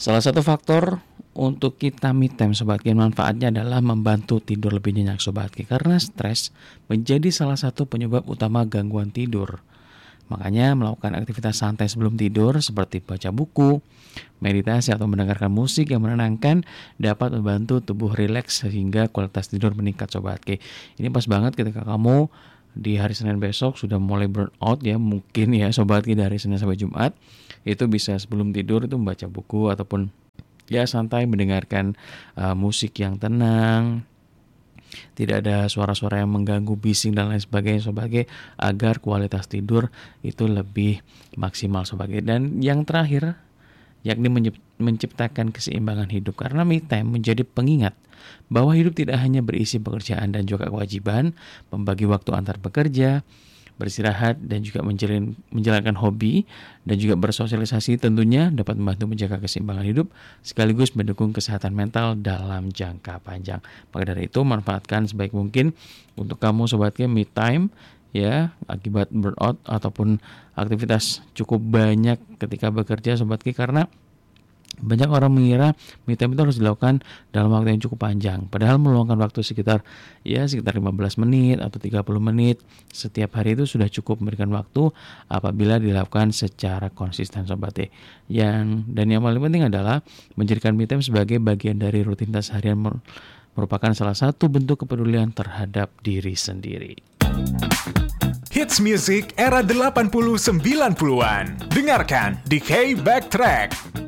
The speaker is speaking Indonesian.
Salah satu faktor untuk kita me time Sobat Ki, manfaatnya adalah membantu tidur lebih nyenyak Sobat Ki, karena stres menjadi salah satu penyebab utama gangguan tidur. Makanya melakukan aktivitas santai sebelum tidur seperti baca buku, meditasi atau mendengarkan musik yang menenangkan dapat membantu tubuh rileks sehingga kualitas tidur meningkat Sobat Ki. Ini pas banget ketika kamu di hari Senin besok sudah mulai burnout ya, mungkin ya Sobat Ki, dari Senin sampai Jumat itu bisa sebelum tidur itu membaca buku ataupun ya santai mendengarkan musik yang tenang, tidak ada suara-suara yang mengganggu, bising dan lain sebagainya Sobat G, agar kualitas tidur itu lebih maksimal Sobat G. Dan yang terakhir yakni menciptakan keseimbangan hidup, karena me time menjadi pengingat bahwa hidup tidak hanya berisi pekerjaan dan juga kewajiban. Membagi waktu antar bekerja, beristirahat dan juga menjalankan hobi dan juga bersosialisasi tentunya dapat membantu menjaga keseimbangan hidup sekaligus mendukung kesehatan mental dalam jangka panjang. Maka dari itu manfaatkan sebaik mungkin untuk kamu Sobatnya me time ya, akibat burnout ataupun aktivitas cukup banyak ketika bekerja Sobat Ki, karena banyak orang mengira me time itu harus dilakukan dalam waktu yang cukup panjang, padahal meluangkan waktu sekitar 15 menit atau 30 menit setiap hari itu sudah cukup memberikan waktu apabila dilakukan secara konsisten Sobat. Dan yang paling penting adalah menjadikan me time sebagai bagian dari rutinitas harian, merupakan salah satu bentuk kepedulian terhadap diri sendiri. Hits music era 80-90-an. Dengarkan di K Backtrack.